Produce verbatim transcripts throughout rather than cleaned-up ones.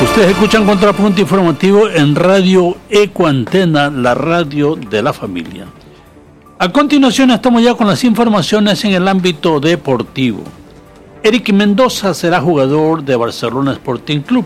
Ustedes escuchan Contrapunto Informativo en Radio Ecoantena, la radio de la familia. A continuación estamos ya con las informaciones en el ámbito deportivo. Eric Mendoza será jugador de Barcelona Sporting Club.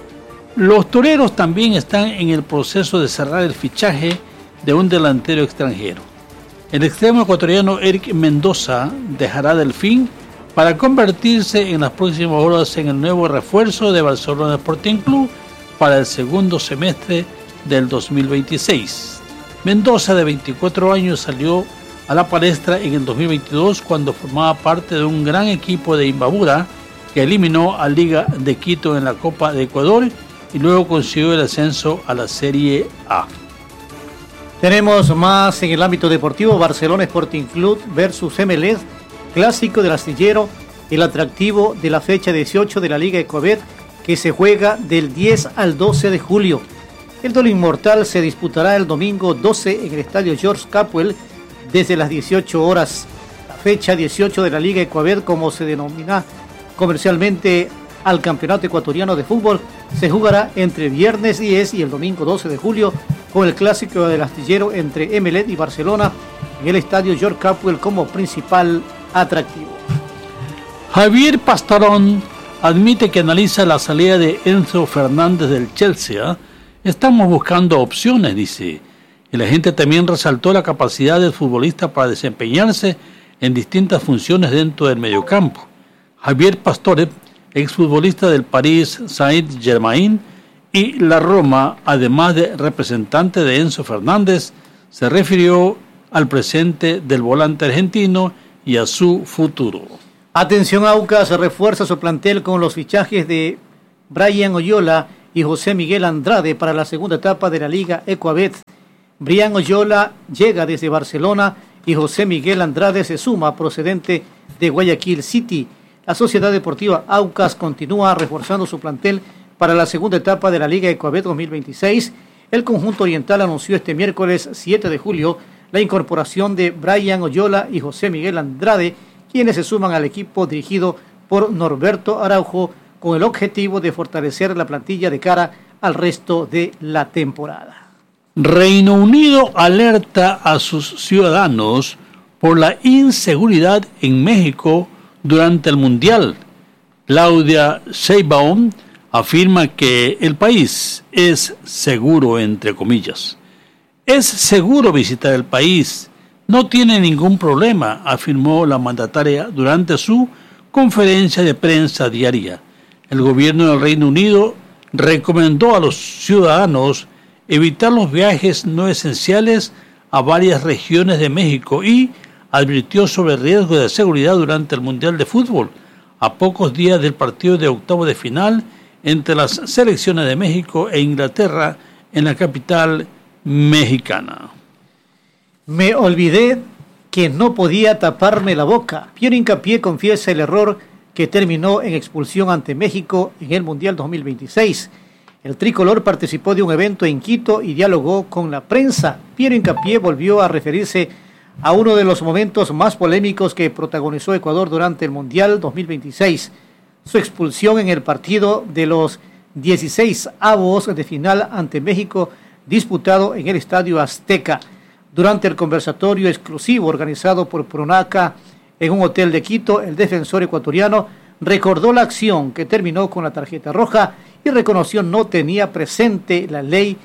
Los toreros también están en el proceso de cerrar el fichaje de un delantero extranjero. El extremo ecuatoriano Eric Mendoza dejará Delfín para convertirse en las próximas horas en el nuevo refuerzo de Barcelona Sporting Club para el segundo semestre del dos mil veintiséis. Mendoza, de veinticuatro años, salió a la palestra en el dos mil veintidós cuando formaba parte de un gran equipo de Imbabura que eliminó a Liga de Quito en la Copa de Ecuador y luego consiguió el ascenso a la Serie A. Tenemos más en el ámbito deportivo. Barcelona Sporting Club versus Emelec, clásico del astillero, el atractivo de la fecha dieciocho de la Liga Ecuabet, que se juega del diez al doce de julio. El duelo inmortal se disputará el domingo doce en el estadio George Capwell desde las dieciocho horas. La fecha dieciocho de la Liga Ecuabet, como se denomina comercialmente al Campeonato Ecuatoriano de Fútbol, se jugará entre viernes diez y el domingo doce de julio, con el clásico del astillero entre Emelec y Barcelona en el estadio George Capwell como principal atractivo. Javier Pastorón admite que analiza la salida de Enzo Fernández del Chelsea. Estamos buscando opciones, dice. El agente también resaltó la capacidad del futbolista para desempeñarse en distintas funciones dentro del mediocampo. Javier Pastore, exfutbolista del Paris Saint-Germain y la Roma, además de representante de Enzo Fernández, se refirió al presente del volante argentino y a su futuro. Atención, Aucas refuerza su plantel con los fichajes de Brian Oyola y José Miguel Andrade para la segunda etapa de la Liga Ecuabet. Brian Oyola llega desde Barcelona y José Miguel Andrade se suma procedente de Guayaquil City. La Sociedad Deportiva Aucas continúa reforzando su plantel para la segunda etapa de la Liga Ecuabet dos mil veintiséis. El conjunto oriental anunció este miércoles siete de julio la incorporación de Brian Oyola y José Miguel Andrade, quienes se suman al equipo dirigido por Norberto Araujo con el objetivo de fortalecer la plantilla de cara al resto de la temporada. Reino Unido alerta a sus ciudadanos por la inseguridad en México durante el Mundial. Claudia Sheinbaum afirma que el país es seguro, entre comillas. Es seguro visitar el país, no tiene ningún problema, afirmó la mandataria durante su conferencia de prensa diaria. El gobierno del Reino Unido recomendó a los ciudadanos evitar los viajes no esenciales a varias regiones de México y advirtió sobre el riesgo de seguridad durante el Mundial de Fútbol, a pocos días del partido de octavo de final entre las selecciones de México e Inglaterra en la capital mexicana. Me olvidé que no podía taparme la boca. Piero Hincapié confiesa el error que terminó en expulsión ante México en el Mundial dos mil veintiséis. El tricolor participó de un evento en Quito y dialogó con la prensa. Piero Hincapié volvió a referirse a uno de los momentos más polémicos que protagonizó Ecuador durante el Mundial dos mil veintiséis, su expulsión en el partido de los dieciséis avos de final ante México, disputado en el Estadio Azteca. Durante el conversatorio exclusivo organizado por Pronaca en un hotel de Quito, el defensor ecuatoriano recordó la acción que terminó con la tarjeta roja y reconoció no tenía presente la ley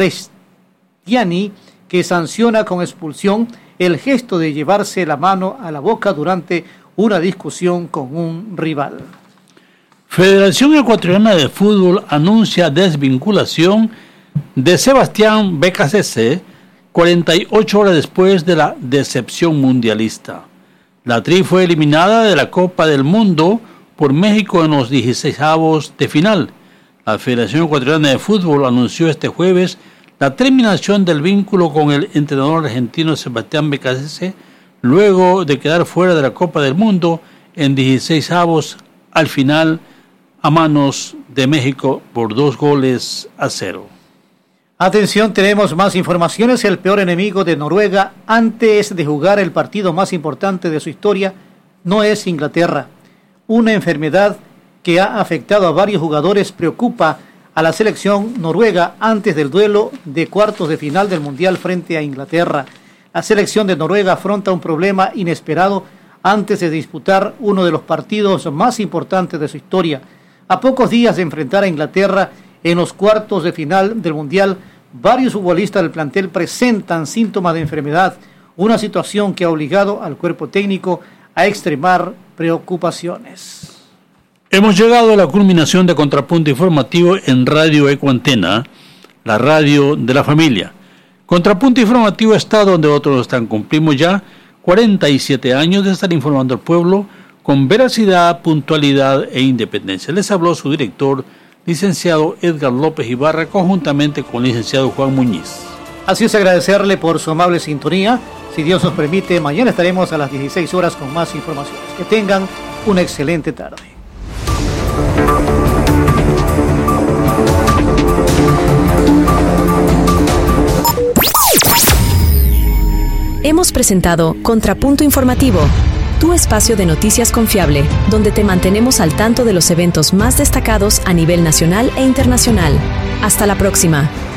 Prestiani que sanciona con expulsión el gesto de llevarse la mano a la boca durante una discusión con un rival. Federación Ecuatoriana de Fútbol anuncia desvinculación de Sebastián B K C C cuarenta y ocho horas después de la decepción mundialista. La Tri fue eliminada de la Copa del Mundo por México en los dieciseisavos de final. La Federación Ecuatoriana de Fútbol anunció este jueves la terminación del vínculo con el entrenador argentino Sebastián B K C C luego de quedar fuera de la Copa del Mundo en dieciseisavos al final a manos de México por dos goles a cero. Atención, tenemos más informaciones. El peor enemigo de Noruega antes de jugar el partido más importante de su historia no es Inglaterra. Una enfermedad que ha afectado a varios jugadores preocupa a la selección noruega antes del duelo de cuartos de final del Mundial frente a Inglaterra. La selección de Noruega afronta un problema inesperado antes de disputar uno de los partidos más importantes de su historia. A pocos días de enfrentar a Inglaterra en los cuartos de final del Mundial, varios futbolistas del plantel presentan síntomas de enfermedad, una situación que ha obligado al cuerpo técnico a extremar preocupaciones. Hemos llegado a la culminación de Contrapunto Informativo en Radio Ecuantena, la radio de la familia. Contrapunto Informativo está donde otros están. Cumplimos ya cuarenta y siete años de estar informando al pueblo con veracidad, puntualidad e independencia. Les habló su director, licenciado Edgar López Ibarra, conjuntamente con el licenciado Juan Muñiz. Así es, agradecerle por su amable sintonía. Si Dios nos permite, mañana estaremos a las dieciséis horas con más informaciones. Que tengan una excelente tarde. Hemos presentado Contrapunto Informativo, tu espacio de noticias confiable, donde te mantenemos al tanto de los eventos más destacados a nivel nacional e internacional. Hasta la próxima.